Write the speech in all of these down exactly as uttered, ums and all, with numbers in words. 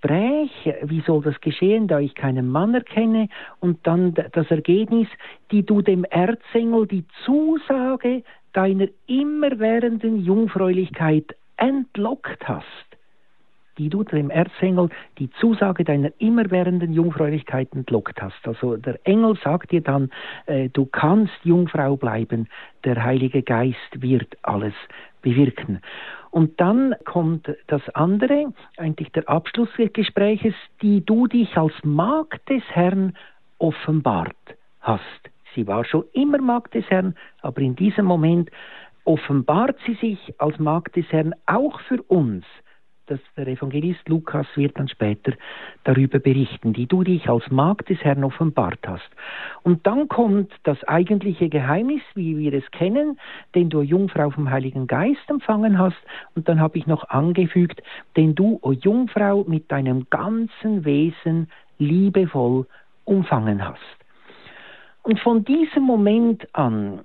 Gespräch, wie soll das geschehen, da ich keinen Mann erkenne, und dann das Ergebnis, die du dem Erzengel die Zusage deiner immerwährenden Jungfräulichkeit entlockt hast. Die du dem Erzengel die Zusage deiner immerwährenden Jungfräulichkeit entlockt hast. Also der Engel sagt dir dann, äh, du kannst Jungfrau bleiben, der Heilige Geist wird alles bewirken. Und dann kommt das andere, eigentlich der Abschluss des Gespräches, die du dich als Magd des Herrn offenbart hast. Sie war schon immer Magd des Herrn, aber in diesem Moment offenbart sie sich als Magd des Herrn auch für uns. Das, der Evangelist Lukas wird dann später darüber berichten, die du dich als Magd des Herrn offenbart hast. Und dann kommt das eigentliche Geheimnis, wie wir es kennen, den du, Jungfrau, vom Heiligen Geist empfangen hast. Und dann habe ich noch angefügt, den du, o Jungfrau, mit deinem ganzen Wesen liebevoll umfangen hast. Und von diesem Moment an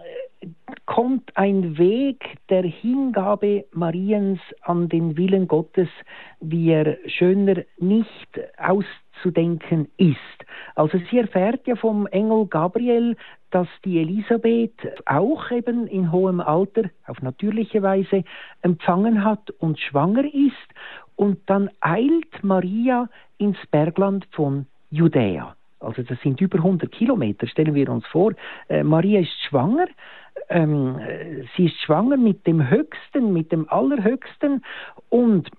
kommt ein Weg der Hingabe Mariens an den Willen Gottes, wie er schöner nicht auszudenken ist. Also sie erfährt ja vom Engel Gabriel, dass die Elisabeth auch eben in hohem Alter auf natürliche Weise empfangen hat und schwanger ist, und dann eilt Maria ins Bergland von Judäa. Also das sind über hundert Kilometer, stellen wir uns vor. Äh, Maria ist schwanger, ähm, sie ist schwanger mit dem Höchsten, mit dem Allerhöchsten und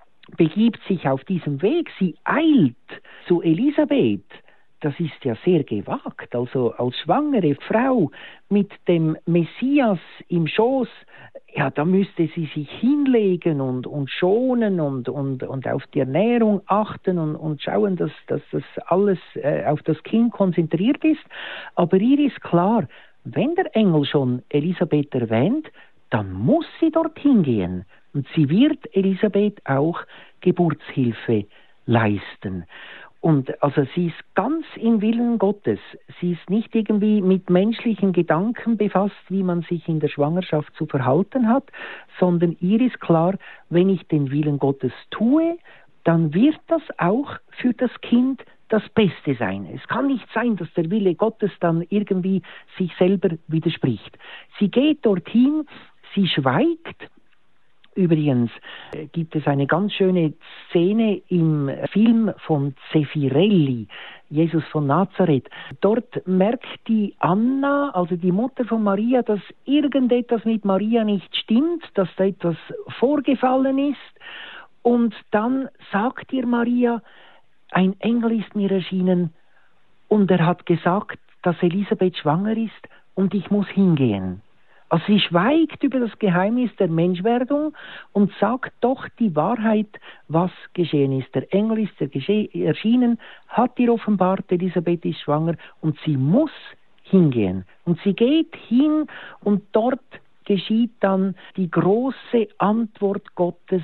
begibt sich auf diesem Weg. Sie eilt zu Elisabeth. Das ist ja sehr gewagt, also als schwangere Frau mit dem Messias im Schoß, ja, da müsste sie sich hinlegen und, und schonen und, und, und auf die Ernährung achten und, und schauen, dass, dass das alles äh, auf das Kind konzentriert ist. Aber ihr ist klar, wenn der Engel schon Elisabeth erwähnt, dann muss sie dorthin gehen. Und sie wird Elisabeth auch Geburtshilfe leisten. Und also sie ist ganz im Willen Gottes. Sie ist nicht irgendwie mit menschlichen Gedanken befasst, wie man sich in der Schwangerschaft zu verhalten hat, sondern ihr ist klar, wenn ich den Willen Gottes tue, dann wird das auch für das Kind das Beste sein. Es kann nicht sein, dass der Wille Gottes dann irgendwie sich selber widerspricht. Sie geht dorthin, sie schweigt. Übrigens äh, gibt es eine ganz schöne Szene im Film von Zeffirelli, Jesus von Nazareth. Dort merkt die Anna, also die Mutter von Maria, dass irgendetwas mit Maria nicht stimmt, dass da etwas vorgefallen ist. Und dann sagt ihr Maria, ein Engel ist mir erschienen und er hat gesagt, dass Elisabeth schwanger ist und ich muss hingehen. Also sie schweigt über das Geheimnis der Menschwerdung und sagt doch die Wahrheit, was geschehen ist. Der Engel ist erschienen, hat ihr offenbart, Elisabeth ist schwanger und sie muss hingehen. Und sie geht hin und dort geschieht dann die große Antwort Gottes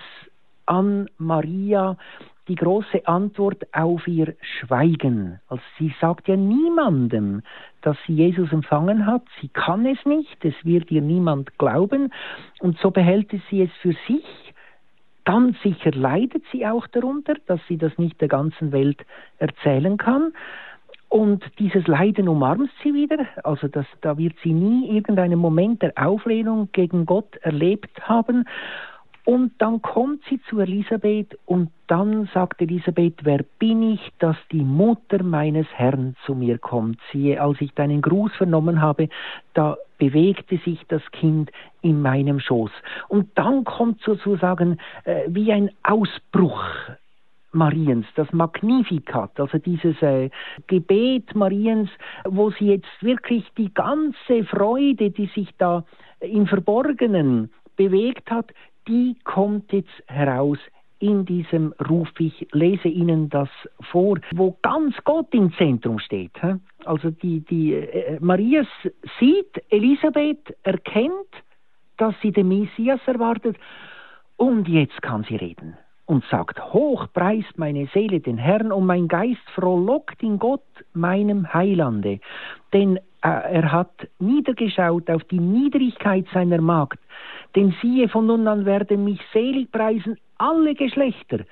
an Maria, die große Antwort auf ihr Schweigen. Also sie sagt ja niemandem, dass sie Jesus empfangen hat. Sie kann es nicht, es wird ihr niemand glauben. Und so behält sie es für sich. Ganz sicher leidet sie auch darunter, dass sie das nicht der ganzen Welt erzählen kann. Und dieses Leiden umarmt sie wieder. Also das, da wird sie nie irgendeinen Moment der Auflehnung gegen Gott erlebt haben. Und dann kommt sie zu Elisabeth und dann sagt Elisabeth, wer bin ich, dass die Mutter meines Herrn zu mir kommt? Siehe, als ich deinen Gruß vernommen habe, da bewegte sich das Kind in meinem Schoß. Und dann kommt sozusagen äh, wie ein Ausbruch Mariens, das Magnificat, also dieses äh, Gebet Mariens, wo sie jetzt wirklich die ganze Freude, die sich da im Verborgenen bewegt hat, die kommt jetzt heraus in diesem Ruf. Ich lese Ihnen das vor, wo ganz Gott im Zentrum steht. Also die, die äh, Maria sieht, Elisabeth erkennt, dass sie den Messias erwartet und jetzt kann sie reden und sagt, hoch preist meine Seele den Herrn und mein Geist frohlockt in Gott, meinem Heilande. Denn äh, er hat niedergeschaut auf die Niedrigkeit seiner Magd. Denn siehe, von nun an werden mich selig preisen alle Geschlechter.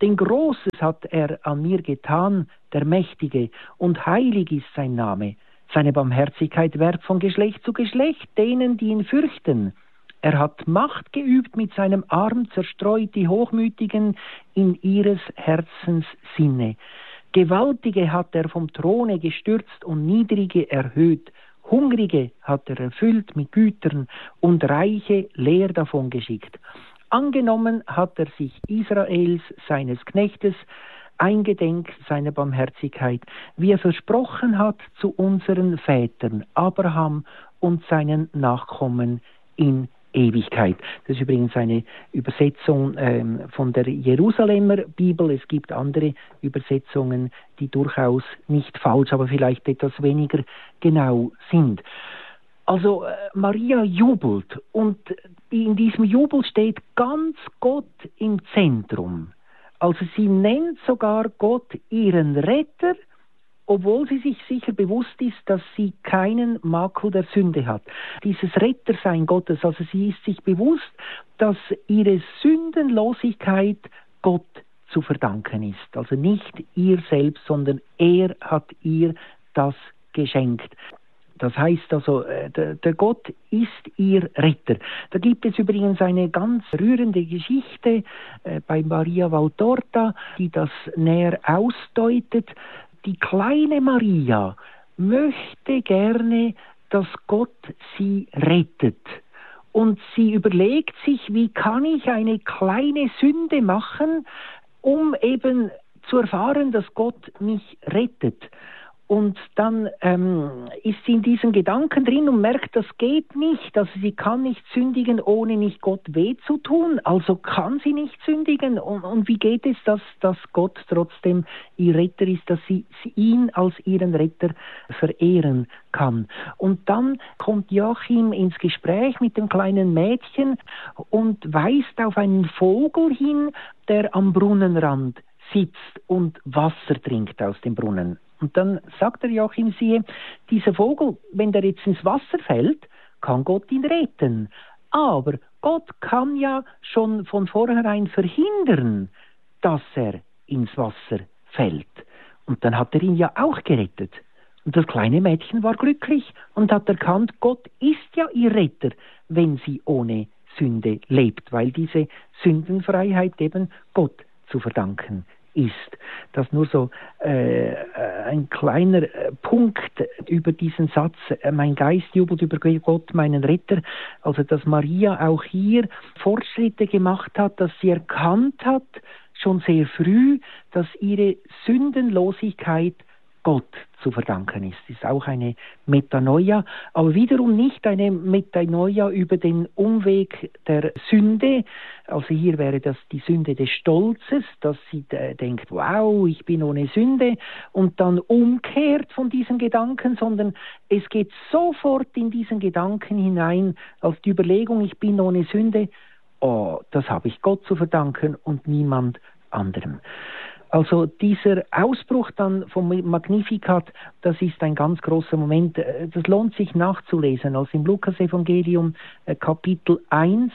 Denn Großes hat er an mir getan, der Mächtige, und heilig ist sein Name. Seine Barmherzigkeit währt von Geschlecht zu Geschlecht denen, die ihn fürchten. Er hat Macht geübt, mit seinem Arm zerstreut die Hochmütigen in ihres Herzens Sinne. Gewaltige hat er vom Throne gestürzt und Niedrige erhöht. Hungrige hat er erfüllt mit Gütern und Reiche leer davon geschickt. Angenommen hat er sich Israels, seines Knechtes, eingedenk seiner Barmherzigkeit, wie er versprochen hat zu unseren Vätern, Abraham und seinen Nachkommen in Ewigkeit. Das ist übrigens eine Übersetzung ähm, von der Jerusalemer Bibel. Es gibt andere Übersetzungen, die durchaus nicht falsch, aber vielleicht etwas weniger genau sind. Also äh, Maria jubelt und in diesem Jubel steht ganz Gott im Zentrum. Also sie nennt sogar Gott ihren Retter, obwohl sie sich sicher bewusst ist, dass sie keinen Makel der Sünde hat. Dieses Rettersein Gottes, also sie ist sich bewusst, dass ihre Sündenlosigkeit Gott zu verdanken ist. Also nicht ihr selbst, sondern er hat ihr das geschenkt. Das heißt also, der, der Gott ist ihr Retter. Da gibt es übrigens eine ganz rührende Geschichte äh, bei Maria Valtorta, die das näher ausdeutet. Die kleine Maria möchte gerne, dass Gott sie rettet. Und sie überlegt sich, wie kann ich eine kleine Sünde machen, um eben zu erfahren, dass Gott mich rettet. Und dann ähm, ist sie in diesen Gedanken drin und merkt, das geht nicht. Also sie kann nicht sündigen, ohne nicht Gott weh zu tun. Also kann sie nicht sündigen. Und, und wie geht es, dass, dass Gott trotzdem ihr Retter ist, dass sie, sie ihn als ihren Retter verehren kann. Und dann kommt Joachim ins Gespräch mit dem kleinen Mädchen und weist auf einen Vogel hin, der am Brunnenrand sitzt und Wasser trinkt aus dem Brunnen. Und dann sagt der Joachim, siehe, dieser Vogel, wenn der jetzt ins Wasser fällt, kann Gott ihn retten. Aber Gott kann ja schon von vornherein verhindern, dass er ins Wasser fällt. Und dann hat er ihn ja auch gerettet. Und das kleine Mädchen war glücklich und hat erkannt, Gott ist ja ihr Retter, wenn sie ohne Sünde lebt, weil diese Sündenfreiheit eben Gott zu verdanken ist. Das nur so äh, ein kleiner äh, Punkt über diesen Satz, äh, mein Geist jubelt über Gott, meinen Retter, also dass Maria auch hier Fortschritte gemacht hat, dass sie erkannt hat, schon sehr früh, dass ihre Sündenlosigkeit Gott zu verdanken ist. Das ist auch eine Metanoia, aber wiederum nicht eine Metanoia über den Umweg der Sünde. Also hier wäre das die Sünde des Stolzes, dass sie äh, denkt, wow, ich bin ohne Sünde und dann umkehrt von diesen Gedanken, sondern es geht sofort in diesen Gedanken hinein, als die Überlegung, ich bin ohne Sünde, oh, das habe ich Gott zu verdanken und niemand anderem. Also dieser Ausbruch dann vom Magnificat, das ist ein ganz großer Moment. Das lohnt sich nachzulesen. Also im Lukas-Evangelium Kapitel eins,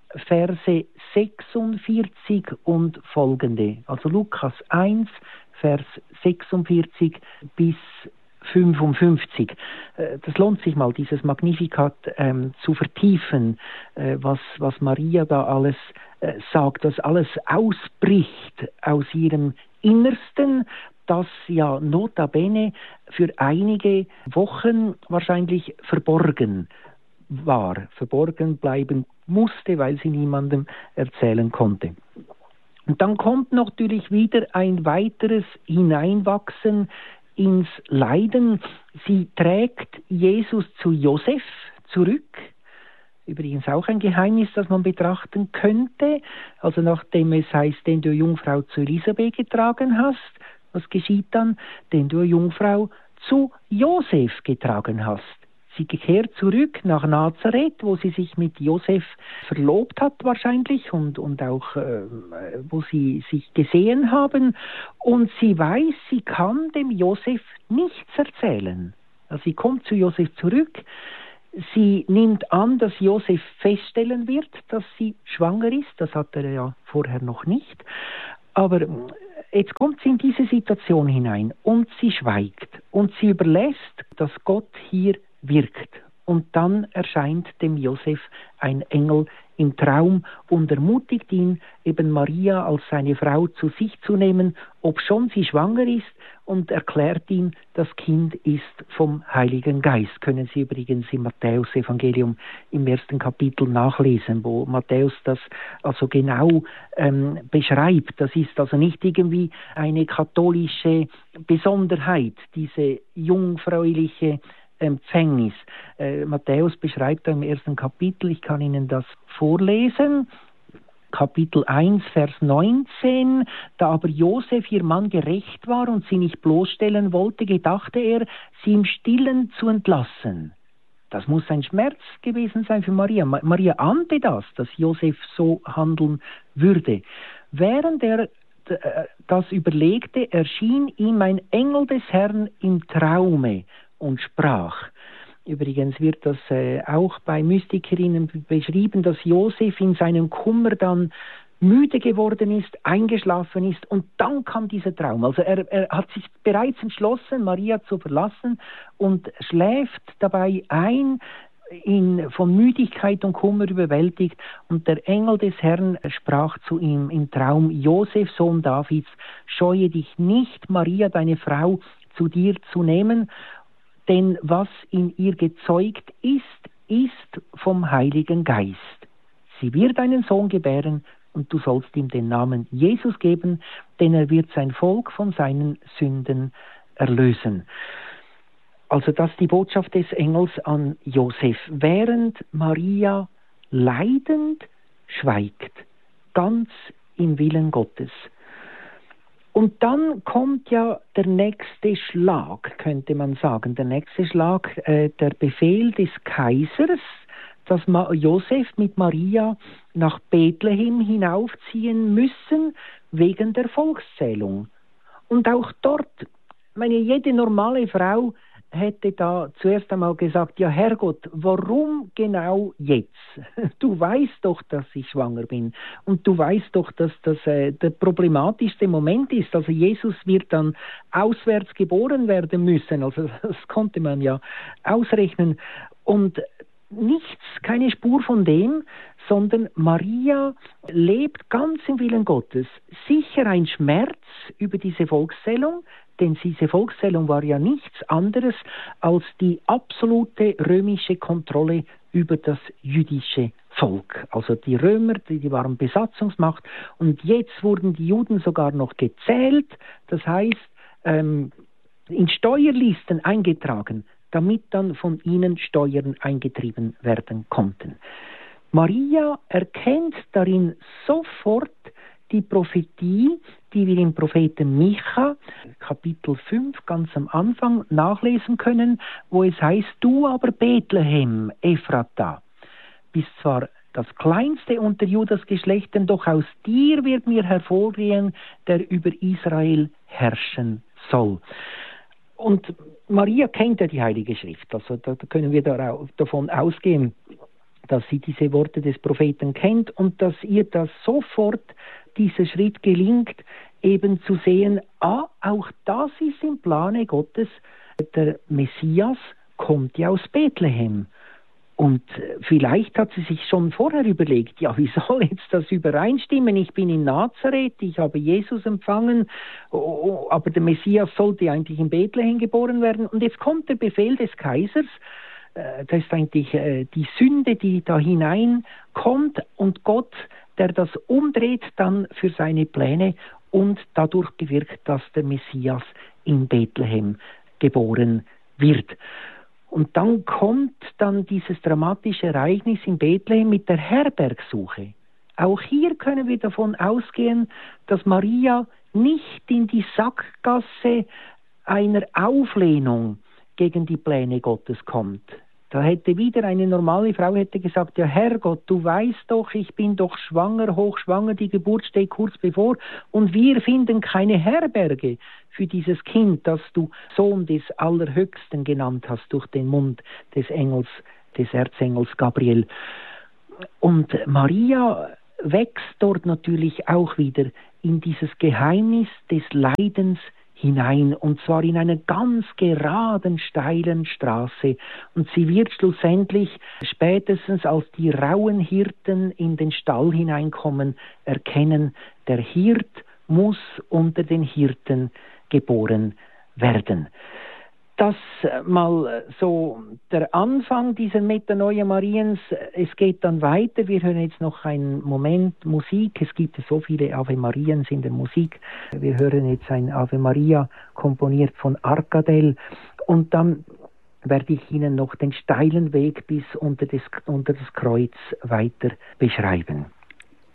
Verse sechsundvierzig und folgende. Also Lukas eins, Vers sechsundvierzig bis fünfundfünfzig. Das lohnt sich mal, dieses Magnificat ähm, zu vertiefen, äh, was, was Maria da alles äh, sagt, was alles ausbricht aus ihrem Innersten, das ja notabene für einige Wochen wahrscheinlich verborgen war, verborgen bleiben musste, weil sie niemandem erzählen konnte. Und dann kommt natürlich wieder ein weiteres Hineinwachsen ins Leiden. Sie trägt Jesus zu Josef zurück. Übrigens auch ein Geheimnis, das man betrachten könnte. Also nachdem es heißt, den du Jungfrau zu Elisabeth getragen hast, was geschieht dann? Den du Jungfrau zu Josef getragen hast. Sie kehrt zurück nach Nazareth, wo sie sich mit Josef verlobt hat wahrscheinlich und, und auch äh, wo sie sich gesehen haben. Und sie weiß, sie kann dem Josef nichts erzählen. Also sie kommt zu Josef zurück. Sie nimmt an, dass Josef feststellen wird, dass sie schwanger ist. Das hat er ja vorher noch nicht. Aber jetzt kommt sie in diese Situation hinein und sie schweigt und sie überlässt, dass Gott hier wirkt. Und dann erscheint dem Josef ein Engel im Traum und ermutigt ihn, eben Maria als seine Frau zu sich zu nehmen, obschon sie schwanger ist, und erklärt ihm, das Kind ist vom Heiligen Geist. Können Sie übrigens im Matthäus-Evangelium im ersten Kapitel nachlesen, wo Matthäus das also genau ähm, beschreibt. Das ist also nicht irgendwie eine katholische Besonderheit, diese jungfräuliche Empfängnis. Äh, Matthäus beschreibt da im ersten Kapitel, ich kann Ihnen das vorlesen, Kapitel eins, Vers neunzehn, da aber Josef ihr Mann gerecht war und sie nicht bloßstellen wollte, gedachte er, sie im Stillen zu entlassen. Das muss ein Schmerz gewesen sein für Maria. Ma- Maria ahnte das, dass Josef so handeln würde. Während er d- äh, das überlegte, erschien ihm ein Engel des Herrn im Traume und sprach. Übrigens wird das äh, auch bei Mystikerinnen beschrieben, dass Josef in seinem Kummer dann müde geworden ist, eingeschlafen ist, und dann kam dieser Traum. Also er, er hat sich bereits entschlossen, Maria zu verlassen, und schläft dabei ein, in, von Müdigkeit und Kummer überwältigt, und der Engel des Herrn sprach zu ihm im Traum: Josef, Sohn Davids, scheue dich nicht, Maria, deine Frau, zu dir zu nehmen, denn was in ihr gezeugt ist, ist vom Heiligen Geist. Sie wird einen Sohn gebären, und du sollst ihm den Namen Jesus geben, denn er wird sein Volk von seinen Sünden erlösen. Also das ist die Botschaft des Engels an Josef, während Maria leidend schweigt, ganz im Willen Gottes. Und dann kommt ja der nächste Schlag, könnte man sagen. Der nächste Schlag, äh, der Befehl des Kaisers, dass Ma- Josef mit Maria nach Bethlehem hinaufziehen müssen, wegen der Volkszählung. Und auch dort, meine, jede normale Frau hätte da zuerst einmal gesagt, ja Herrgott, warum genau jetzt? Du weißt doch, dass ich schwanger bin, und du weißt doch, dass das äh, der problematischste Moment ist. Also Jesus wird dann auswärts geboren werden müssen, also das konnte man ja ausrechnen, und nichts, keine Spur von dem, sondern Maria lebt ganz im Willen Gottes. Sicher ein Schmerz über diese Volkszählung, denn diese Volkszählung war ja nichts anderes als die absolute römische Kontrolle über das jüdische Volk. Also die Römer, die, die waren Besatzungsmacht, und jetzt wurden die Juden sogar noch gezählt, das heißt ähm, in Steuerlisten eingetragen, damit dann von ihnen Steuern eingetrieben werden konnten. Maria erkennt darin sofort die Prophetie, die wir im Propheten Micha, Kapitel fünf, ganz am Anfang nachlesen können, wo es heißt: Du aber Bethlehem, Ephrata, bist zwar das kleinste unter Judas Geschlechtern, doch aus dir wird mir hervorgehen, der über Israel herrschen soll. Und Maria kennt ja die Heilige Schrift, also da können wir davon ausgehen, dass sie diese Worte des Propheten kennt und dass ihr das sofort, dieser Schritt gelingt, eben zu sehen, ah, auch das ist im Plane Gottes, der Messias kommt ja aus Bethlehem. Und vielleicht hat sie sich schon vorher überlegt, ja, wie soll jetzt das übereinstimmen? Ich bin in Nazareth, ich habe Jesus empfangen, aber der Messias sollte eigentlich in Bethlehem geboren werden. Und jetzt kommt der Befehl des Kaisers, das ist eigentlich die Sünde, die da hineinkommt, und Gott, der das umdreht dann für seine Pläne und dadurch bewirkt, dass der Messias in Bethlehem geboren wird. Und dann kommt dann dieses dramatische Ereignis in Bethlehem mit der Herbergsuche. Auch hier können wir davon ausgehen, dass Maria nicht in die Sackgasse einer Auflehnung gegen die Pläne Gottes kommt. Da hätte wieder eine normale Frau hätte gesagt, ja Herrgott, du weißt doch, ich bin doch schwanger, hochschwanger, die Geburt steht kurz bevor, und wir finden keine Herberge für dieses Kind, das du Sohn des Allerhöchsten genannt hast durch den Mund des Engels, des Erzengels Gabriel. Und Maria wächst dort natürlich auch wieder in dieses Geheimnis des Leidens hinein, und zwar in einer ganz geraden, steilen Straße. Und sie wird schlussendlich, spätestens als die rauen Hirten in den Stall hineinkommen, erkennen, der Hirt muss unter den Hirten geboren werden. Das mal so der Anfang dieser Metanoia Mariens. Es geht dann weiter. Wir hören jetzt noch einen Moment Musik. Es gibt so viele Ave Mariens in der Musik. Wir hören jetzt ein Ave Maria komponiert von Arkadel. Und dann werde ich Ihnen noch den steilen Weg bis unter das, unter das Kreuz weiter beschreiben.